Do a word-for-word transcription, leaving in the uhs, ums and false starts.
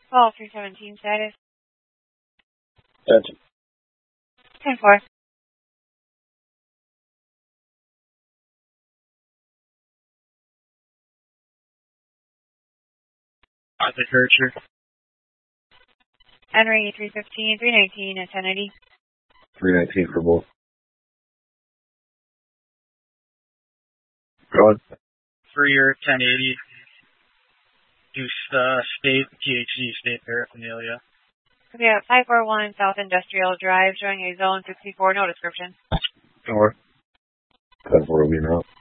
Call three seventeen status. Gotcha. ten four. Arthur Kircher. Henry three fifteen, three nineteen, and ten eighty. three nineteen for both. Go on. Freer ten eighty. Deuce uh, State, T H C State Paraphernalia. Okay, five four one South Industrial Drive, showing a zone sixty-four, no description. Or ten four will be now.